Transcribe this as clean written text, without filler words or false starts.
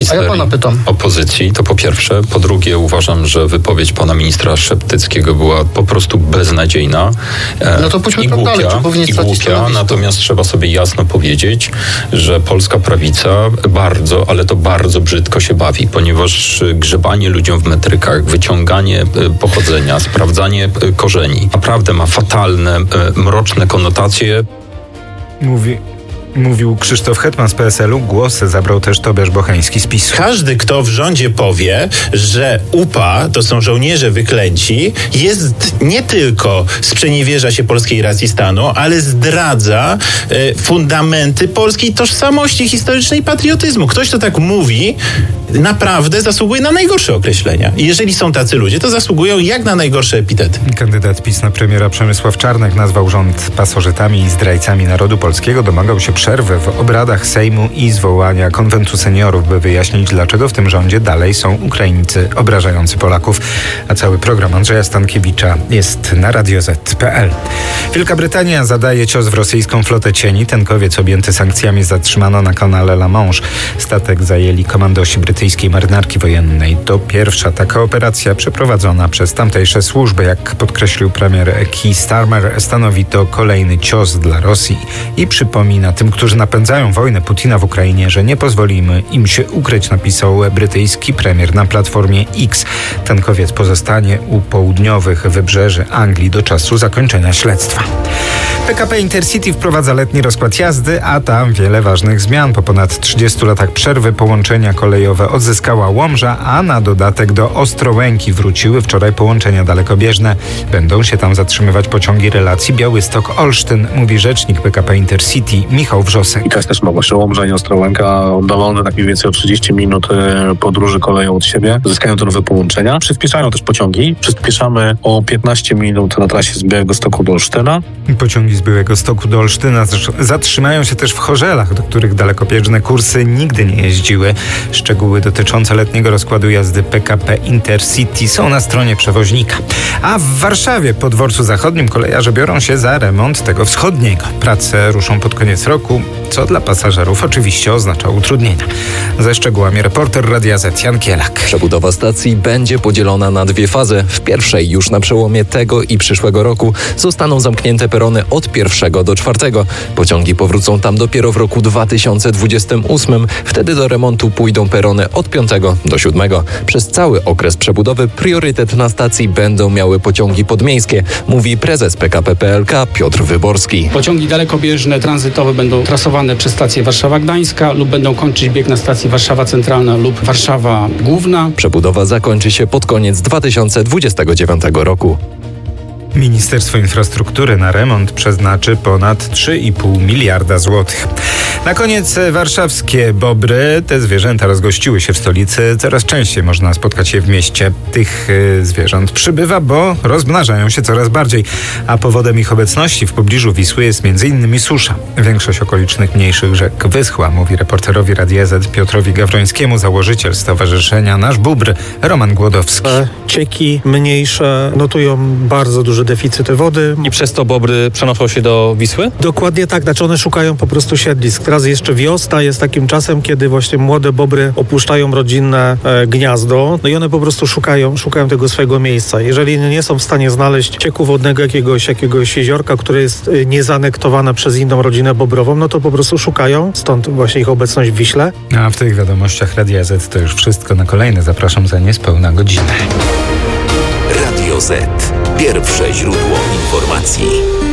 kancelarii opozycji, to po pierwsze. Po drugie, uważam, że wypowiedź pana ministra Szeptyckiego była po prostu beznadziejna to pójdźmy i głupia, dalej. Czy powinien stracić stanowisko? Natomiast trzeba sobie jasno powiedzieć, że polska prawica bardzo, ale to bardzo brzydko się bawi, ponieważ grzebanie ludziom w metrykach, wyciąganie pochodzenia, sprawdzanie korzeni naprawdę ma fatalne, mroczne konotacje. Mówił Krzysztof Hetman z PSL-u. Głos zabrał też Tobiasz Bocheński z PiS-u. Każdy, kto w rządzie powie, że UPA to są żołnierze wyklęci, nie tylko sprzeniewierza się polskiej racji stanu, ale zdradza fundamenty polskiej tożsamości historycznej i patriotyzmu. Ktoś, kto tak mówi, naprawdę zasługuje na najgorsze określenia. I jeżeli są tacy ludzie, to zasługują jak na najgorsze epitety. Kandydat PiS na premiera Przemysław Czarnek nazwał rząd pasożytami i zdrajcami narodu polskiego. Domagał się przerwy w obradach Sejmu i zwołania konwentu seniorów, by wyjaśnić, dlaczego w tym rządzie dalej są Ukraińcy obrażający Polaków. A cały program Andrzeja Stankiewicza jest na radioz.pl. Wielka Brytania zadaje cios w rosyjską flotę cieni. Tankowiec objęty sankcjami zatrzymano na kanale La Manche. Statek zajęli komandosi brytyjskiej marynarki wojennej. To pierwsza taka operacja przeprowadzona przez tamtejsze służby. Jak podkreślił premier Keir Starmer, stanowi to kolejny cios dla Rosji i przypomina tym, którzy napędzają wojnę Putina w Ukrainie, że nie pozwolimy im się ukryć, napisał brytyjski premier na platformie X. Tankowiec pozostanie u południowych wybrzeży Anglii do czasu zakończenia śledztwa. PKP Intercity wprowadza letni rozkład jazdy, a tam wiele ważnych zmian. Po ponad 30 latach przerwy połączenia kolejowe odzyskała Łomża, a na dodatek do Ostrołęki wróciły wczoraj połączenia dalekobieżne. Będą się tam zatrzymywać pociągi relacji Białystok-Olsztyn, mówi rzecznik PKP Intercity Michał Wrzosek. I to jest też nowość. Łomża i Ostrołęka oddalone tak mniej więcej o 30 minut podróży koleją od siebie. Zyskają to nowe połączenia. Przyspieszają też pociągi. Przyspieszamy o 15 minut na trasie z Białegostoku do Olsztyna. Pociągi z Białegostoku do Olsztyna zatrzymają się też w Chorzelach, do których dalekobieżne kursy nigdy nie jeździły. Szczegóły dotyczące letniego rozkładu jazdy PKP Intercity są na stronie przewoźnika. A w Warszawie, po dworcu zachodnim, kolejarze biorą się za remont tego wschodniego. Prace ruszą pod koniec roku, co dla pasażerów oczywiście oznacza utrudnienia. Ze szczegółami reporter Radia Z Jan Kielak. Przebudowa stacji będzie podzielona na dwie fazy. W pierwszej już na przełomie tego i przyszłego roku zostaną zamknięte perony od 1 do 4. Pociągi powrócą tam dopiero w roku 2028. Wtedy do remontu pójdą perony od 5 do 7. Przez cały okres przebudowy priorytet na stacji będą miały pociągi podmiejskie, mówi prezes PKP PLK Piotr Wyborski. Pociągi dalekobieżne, tranzytowe będą trasowane przez stację Warszawa-Gdańska lub będą kończyć bieg na stacji Warszawa Centralna lub Warszawa Główna. Przebudowa zakończy się pod koniec 2029 roku. Ministerstwo Infrastruktury na remont przeznaczy ponad 3,5 miliarda złotych. Na koniec warszawskie bobry. Te zwierzęta rozgościły się w stolicy. Coraz częściej można spotkać je w mieście. Tych zwierząt przybywa, bo rozmnażają się coraz bardziej. A powodem ich obecności w pobliżu Wisły jest m.in. susza. Większość okolicznych mniejszych rzek wyschła, mówi reporterowi Radia Z Piotrowi Gawrońskiemu założyciel Stowarzyszenia Nasz Bóbr Roman Głodowski. Cieki mniejsze notują bardzo duże deficyty wody. I przez to bobry przenoszą się do Wisły? Dokładnie tak, znaczy one szukają po prostu siedlisk. Teraz jeszcze wiosna jest takim czasem, kiedy właśnie młode bobry opuszczają rodzinne gniazdo, no i one po prostu szukają tego swojego miejsca. Jeżeli nie są w stanie znaleźć cieku wodnego jakiegoś jeziorka, które jest niezanektowane przez inną rodzinę bobrową, no to po prostu szukają, stąd właśnie ich obecność w Wiśle. A w tych wiadomościach Radia Z to już wszystko. Na kolejne zapraszam za niespełna godzinę. Radio Z. Pierwsze źródło informacji.